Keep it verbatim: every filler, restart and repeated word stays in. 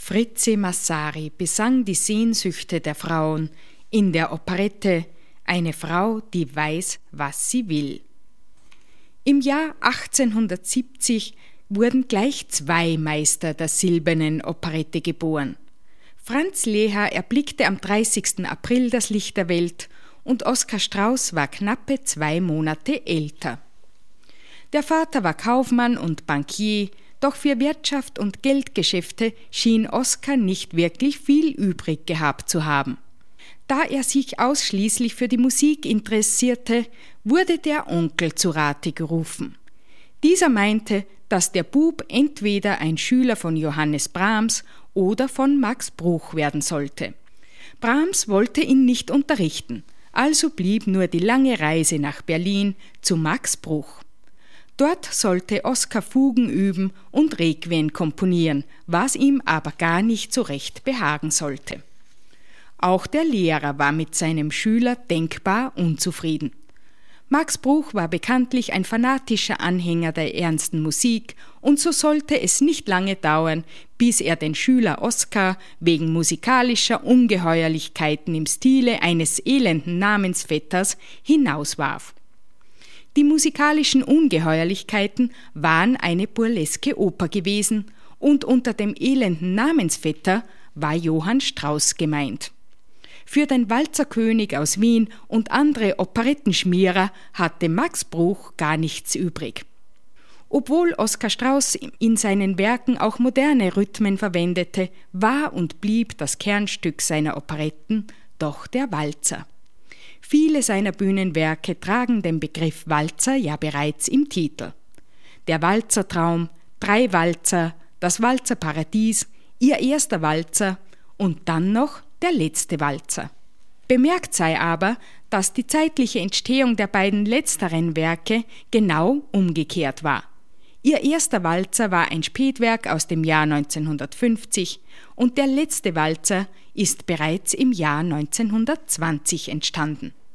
Fritzi Massari besang die Sehnsüchte der Frauen in der Operette »Eine Frau, die weiß, was sie will«. Im Jahr achtzehnhundertsiebzig wurden gleich zwei Meister der silbernen Operette geboren. Franz Leher erblickte am dreißigsten April das Licht der Welt und Oskar Strauß war knappe zwei Monate älter. Der Vater war Kaufmann und Bankier, doch für Wirtschaft und Geldgeschäfte schien Oskar nicht wirklich viel übrig gehabt zu haben. Da er sich ausschließlich für die Musik interessierte, wurde der Onkel zu Rate gerufen. Dieser meinte, dass der Bub entweder ein Schüler von Johannes Brahms oder von Max Bruch werden sollte. Brahms wollte ihn nicht unterrichten, also blieb nur die lange Reise nach Berlin zu Max Bruch. Dort sollte Oskar Fugen üben und Requien komponieren, was ihm aber gar nicht so recht behagen sollte. Auch der Lehrer war mit seinem Schüler denkbar unzufrieden. Max Bruch war bekanntlich ein fanatischer Anhänger der ernsten Musik und so sollte es nicht lange dauern, bis er den Schüler Oskar wegen musikalischer Ungeheuerlichkeiten im Stile eines elenden Namensvetters hinauswarf. Die musikalischen Ungeheuerlichkeiten waren eine burleske Oper gewesen und unter dem elenden Namensvetter war Johann Strauß gemeint. Für den Walzerkönig aus Wien und andere Operettenschmierer hatte Max Bruch gar nichts übrig. Obwohl Oskar Strauß in seinen Werken auch moderne Rhythmen verwendete, war und blieb das Kernstück seiner Operetten doch der Walzer. Viele seiner Bühnenwerke tragen den Begriff Walzer ja bereits im Titel. Der Walzertraum, Drei Walzer, Das Walzerparadies, Ihr erster Walzer und dann noch Der letzte Walzer. Bemerkt sei aber, dass die zeitliche Entstehung der beiden letzteren Werke genau umgekehrt war. Ihr erster Walzer war ein Spätwerk aus dem Jahr neunzehnhundertfünfzig und Der letzte Walzer ist bereits im Jahr neunzehnhundertzwanzig entstanden.